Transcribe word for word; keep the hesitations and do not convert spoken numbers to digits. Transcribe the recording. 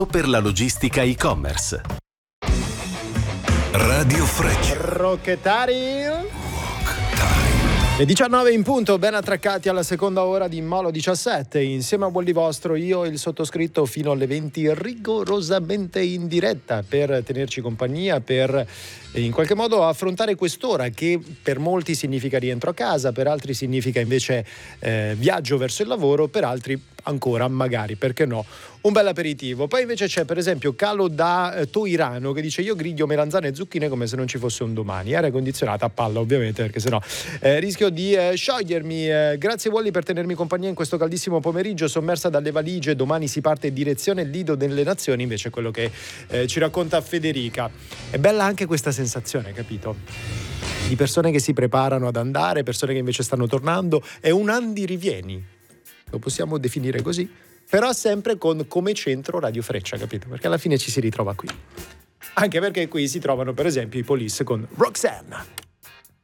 per la logistica e-commerce. Radio Freccia. Rocchettari. Le diciannove in punto, ben attraccati alla seconda ora di Molo diciassette. Insieme a Bolli Vostro, io e il sottoscritto fino alle venti, rigorosamente in diretta per tenerci compagnia, per in qualche modo affrontare quest'ora che per molti significa rientro a casa, per altri significa invece eh, viaggio verso il lavoro, per altri ancora magari, perché no, un bel aperitivo. Poi invece c'è per esempio Calo da eh, Toirano che dice: io griglio melanzane e zucchine come se non ci fosse un domani. Aria condizionata a palla ovviamente, perché sennò eh, rischio di eh, sciogliermi. Eh, grazie Wally per tenermi compagnia in questo caldissimo pomeriggio, sommersa dalle valigie. Domani si parte direzione Lido delle Nazioni, invece è quello che eh, ci racconta Federica. È bella anche questa sensazione, capito? Di persone che si preparano ad andare, persone che invece stanno tornando. È un andi rivieni, lo possiamo definire così, però sempre con come centro Radio Freccia, capito? Perché alla fine ci si ritrova qui. Anche perché qui si trovano per esempio i Police con Roxanne.